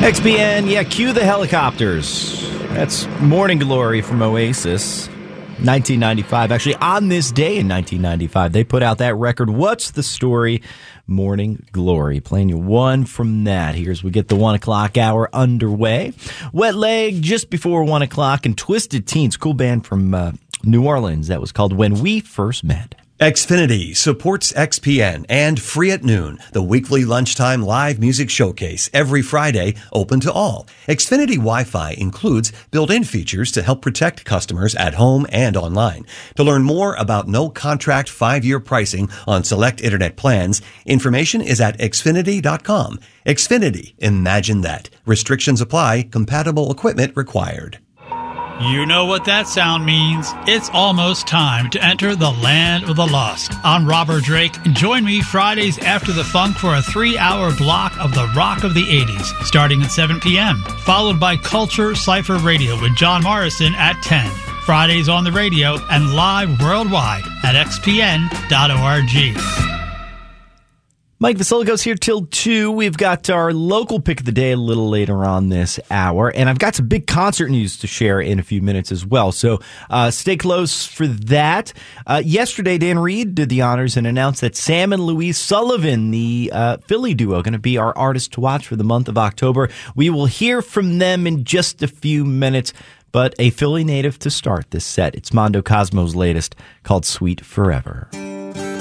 XBN, yeah, cue the helicopters. That's Morning Glory from Oasis. 1995. Actually, on this day in 1995, they put out that record. What's the Story? Morning Glory. Playing you one from that. Here's we get the 1 o'clock hour underway. Wet Leg just before 1 o'clock, and Twisted Teens, cool band from New Orleans. That was called When We First Met. Xfinity supports XPN and Free at Noon, the weekly lunchtime live music showcase every Friday, open to all. Xfinity Wi-Fi includes built-in features to help protect customers at home and online. To learn more about no-contract 5-year pricing on select internet plans, information is at Xfinity.com. Xfinity, imagine that. Restrictions apply. Compatible equipment required. You know what that sound means. It's almost time to enter the land of the lost. I'm Robert Drake. Join me Fridays after the funk for a 3-hour block of the rock of the 80s, starting at 7 p.m., followed by Culture Cypher Radio with John Morrison at 10. Fridays on the radio and live worldwide at xpn.org. Mike Vasiliko's here till 2. We've got our local pick of the day a little later on this hour, and I've got some big concert news to share in a few minutes as well, so stay close for that. Yesterday, Dan Reed did the honors and announced that Sam and Louise Sullivan, the Philly duo, are going to be our artist to watch for the month of October. We will hear from them in just a few minutes, but a Philly native to start this set. It's Mondo Cosmo's latest, called Sweet Forever.